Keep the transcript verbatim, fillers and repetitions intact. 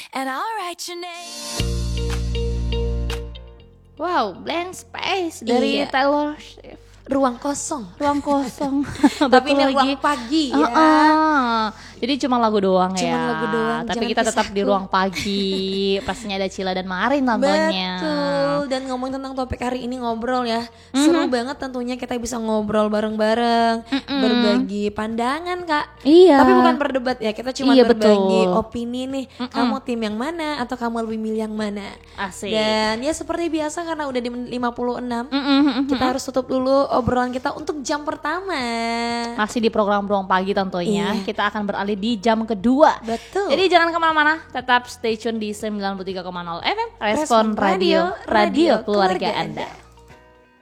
and I'll write your name. Wow, Blank Space dari Iya. Taylor Swift. Ruang kosong. Ruang kosong. Tapi Betul ini ruang lagi. pagi ya. Uh-uh. Jadi cuma lagu doang Cuman ya. lagu doang, Tapi jangan kita tetap di pisahku. ruang pagi. Pastinya ada Cila dan Marin tentunya. Betul. Dan ngomong tentang topik hari ini ngobrol ya. Seru banget tentunya kita bisa ngobrol bareng-bareng, berbagi pandangan, Kak. Iya. Tapi bukan berdebat ya, kita cuma Iya, berbagi betul. opini nih. Kamu tim yang mana atau kamu lebih milih yang mana? Asik. Dan ya seperti biasa karena udah di menit lima puluh enam, Mm-mm. kita harus tutup dulu obrolan kita untuk jam pertama. Masih di program ruang pagi tentunya. Iya. Kita akan beralih di jam kedua. Betul. Jadi jangan kemana-mana, tetap stay tune di sembilan puluh tiga koma nol F M Respon Respon Radio, Radio, radio Radio keluarga Keluarga Anda. Anda.